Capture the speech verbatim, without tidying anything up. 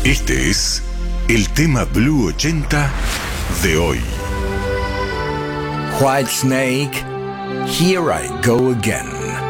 Este es el tema Blue ochenta de hoy. Whitesnake, Here I Go Again.